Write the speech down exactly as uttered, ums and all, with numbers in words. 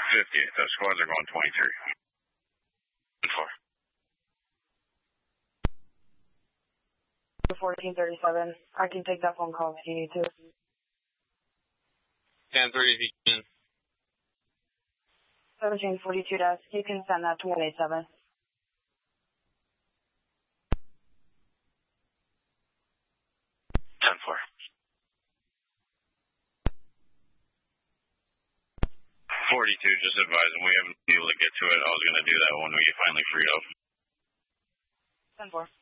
fifty. Those squads are going twenty-three. four. fourteen thirty-seven. I can take that phone call if you need to. ten three if you can. seventeen forty-two desk. You can send that to one eight seven. ten four. forty-two, just advising we haven't been able to get to it. I was going to do that when we finally freed up. ten four.